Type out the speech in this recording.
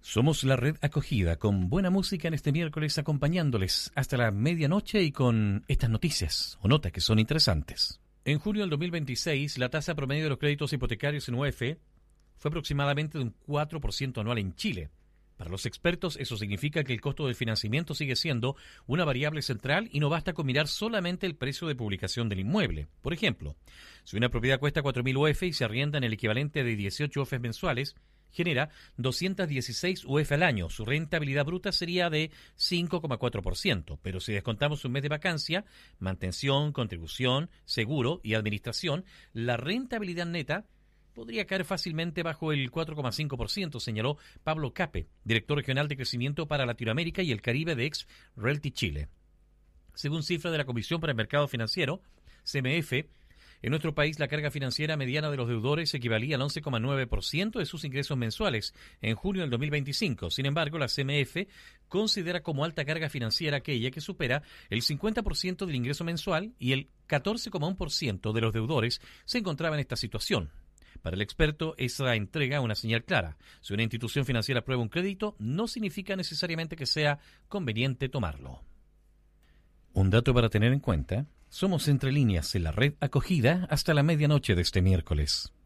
Somos la red acogida con buena música en este miércoles, acompañándoles hasta la medianoche y con estas noticias o notas que son interesantes. En junio del 2026, la tasa promedio de los créditos hipotecarios en UEF fue aproximadamente de un 4% anual en Chile. Para los expertos, eso significa que el costo del financiamiento sigue siendo una variable central y no basta con mirar solamente el precio de publicación del inmueble. Por ejemplo, si una propiedad cuesta 4.000 UF y se arrienda en el equivalente de 18 UF mensuales, genera 216 UF al año. Su rentabilidad bruta sería de 5,4%, pero si descontamos un mes de vacancia, mantención, contribución, seguro y administración, la rentabilidad neta podría caer fácilmente bajo el 4,5%, señaló Pablo Cape, director regional de crecimiento para Latinoamérica y el Caribe de Ex Realty Chile. Según cifras de la Comisión para el Mercado Financiero, CMF, en nuestro país la carga financiera mediana de los deudores equivalía al 11,9% de sus ingresos mensuales en junio del 2025. Sin embargo, la CMF considera como alta carga financiera aquella que supera el 50% del ingreso mensual y el 14,1% de los deudores se encontraba en esta situación. Para el experto, esa entrega una señal clara. Si una institución financiera aprueba un crédito, no significa necesariamente que sea conveniente tomarlo. Un dato para tener en cuenta: somos Entre Líneas en la red acogida hasta la medianoche de este miércoles.